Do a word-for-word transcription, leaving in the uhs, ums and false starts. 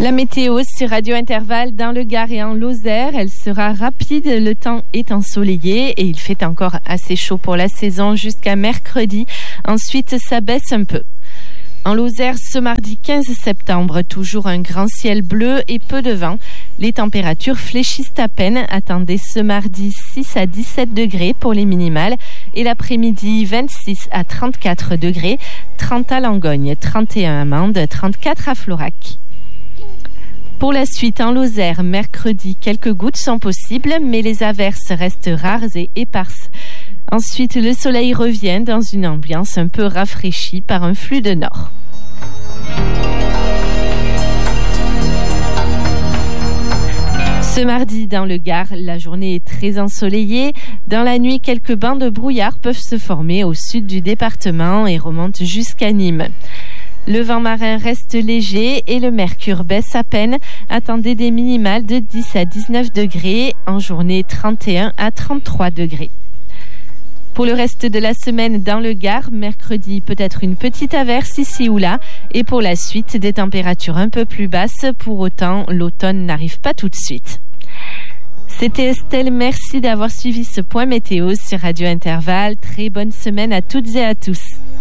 La météo sur Radio Intervalle dans le Gard et en Lozère, elle sera rapide, le temps est ensoleillé et il fait encore assez chaud pour la saison jusqu'à mercredi. Ensuite, ça baisse un peu. En Lozère, ce mardi quinze septembre, toujours un grand ciel bleu et peu de vent. Les températures fléchissent à peine. Attendez ce mardi six à dix-sept degrés pour les minimales et l'après-midi vingt-six à trente-quatre degrés, trente à Langogne, trente et un à Mende, trente-quatre à Florac. Pour la suite, en Lozère, mercredi, quelques gouttes sont possibles, mais les averses restent rares et éparses. Ensuite, le soleil revient dans une ambiance un peu rafraîchie par un flux de nord. Ce mardi, dans le Gard, la journée est très ensoleillée. Dans la nuit, quelques bancs de brouillard peuvent se former au sud du département et remontent jusqu'à Nîmes. Le vent marin reste léger et le mercure baisse à peine. Attendez des minimales de dix à dix-neuf degrés, en journée trente et un à trente-trois degrés. Pour le reste de la semaine dans le Gard, mercredi peut-être une petite averse ici ou là et pour la suite des températures un peu plus basses. Pour autant, l'automne n'arrive pas tout de suite. C'était Estelle, merci d'avoir suivi ce point météo sur Radio Intervalle. Très bonne semaine à toutes et à tous.